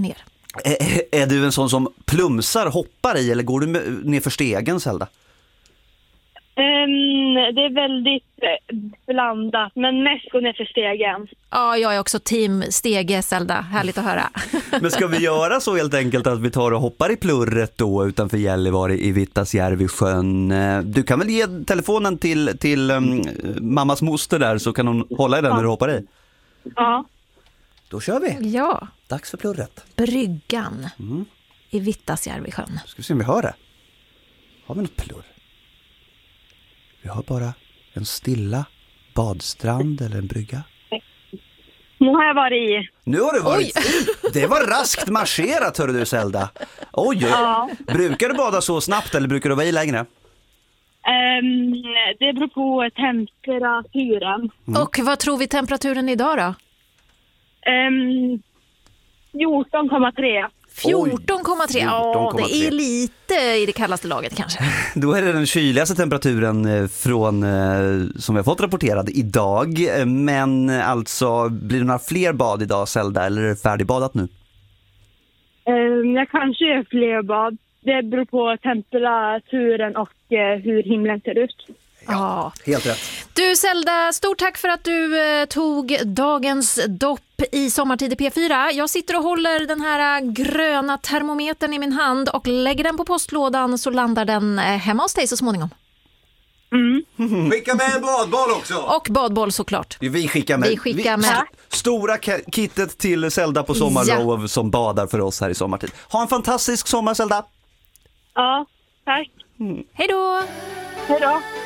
ner. Är du en sån som plumsar, hoppar i, eller går du ner för stegen, Zelda? Det är väldigt blandat, men mest går ner för stegen. Ja, jag är också team stege, Zelda. Härligt att höra. Men ska vi göra så helt enkelt att vi tar och hoppar i plurret då utanför Gällivare i Vittasjärvi sjön? Du kan väl ge telefonen till mammas moster där, så kan hon hålla i den när du hoppar i? Ja. Då kör vi. Ja. Dags för plurret. Bryggan i Vittasjärvi sjön. Ska vi se om vi hör det. Har vi något plurr? Vi har bara en stilla badstrand eller en brygga. Nu har jag varit i. Nu har du varit. Det var raskt marscherat, hörde du, Zelda. Oj. Ja. Brukar du bada så snabbt eller brukar du vara i längre? Det beror på temperaturen. Och vad tror vi temperaturen idag då? 14,3. 14,3. Ja, 14,3. det är lite i det kallaste laget kanske. Då är det den kyligaste temperaturen från som vi har fått rapporterad idag. Men alltså, blir det några fler bad idag, Zelda, eller är det färdigbadat nu? Jag kanske gör fler bad. Det beror på temperaturen och hur himlen ser ut. Ja. Helt rätt. Du, Zelda, stort tack för att du tog dagens dopp i Sommartid i P4. Jag sitter och håller den här gröna termometern i min hand och lägger den på postlådan, så landar den hemma hos dig så småningom. Skicka med en badboll också. Och badboll såklart. Vi skickar med. Stora kittet till Zelda på sommarlov som badar för oss här i Sommartid. Ha en fantastisk sommar, Zelda. Ja, tack. Hej då! Hej då.